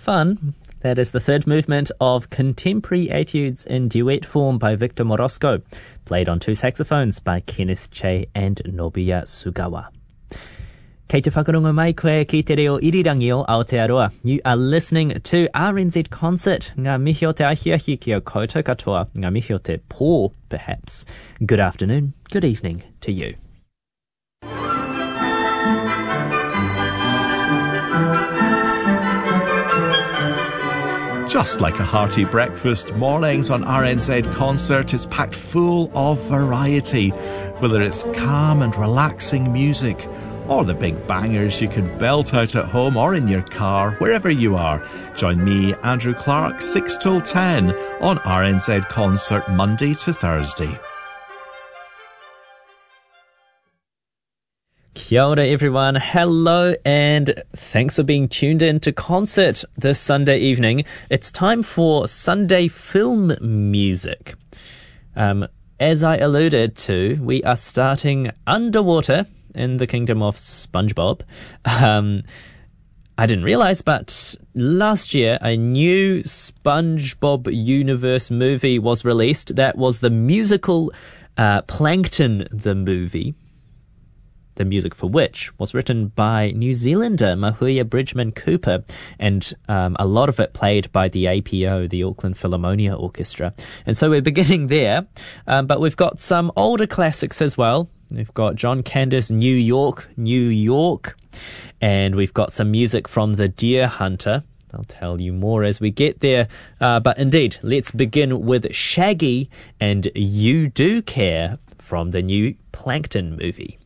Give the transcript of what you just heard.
fun. That is the third movement of Contemporary Etudes in Duet Form by Victor Morosco, played on two saxophones by Kenneth Che and Nobuya Sugawa. Kei te whakarunga mai koe ki te reo irirangi o Aotearoa. You are listening to RNZ Concert. Ngā mihi o te ahiahi ki o koutou katoa. Ngā mihi o te pō, perhaps. Good afternoon, good evening to you. Just like a hearty breakfast, mornings on RNZ Concert is packed full of variety. Whether it's calm and relaxing music, or the big bangers you can belt out at home or in your car, wherever you are. Join me, Andrew Clark, 6 till 10 on RNZ Concert, Monday to Thursday. Kia ora everyone, hello and thanks for being tuned in to Concert this Sunday evening. It's time for Sunday film music. As I alluded to, we are starting underwater in the kingdom of SpongeBob. I didn't realize, but last year a new SpongeBob Universe movie was released. That was the musical Plankton the Movie. The music for which was written by New Zealander Mahuia Bridgman Cooper, and a lot of it played by the APO, the Auckland Philharmonia Orchestra. And so we're beginning there, but we've got some older classics as well. We've got John Candy's New York, New York, and we've got some music from The Deer Hunter. I'll tell you more as we get there. But indeed, let's begin with Shaggy and You Do Care from the new Plankton movie.